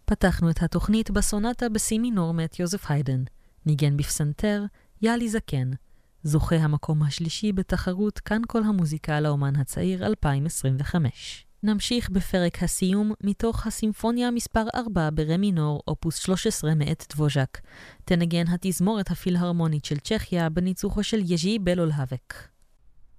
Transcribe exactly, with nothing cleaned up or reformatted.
פתחנו את התוכנית בסונטה בסי מינור מאת יוזף היידן, ניגן בפסנתר יאלי זקן, זוכה המקום השלישי בתחרות כאן כל המוזיקה לאומן הצעיר אלפיים עשרים וחמש. נמשיך בפרק הסיום מתוך הסימפוניה מספר ארבע ברם מינור, אופוס שלוש עשרה מאת דבוז'ק. תנגן התזמורת הפילהרמונית של צ'כיה בניצוחו של יז'י בלולהבק.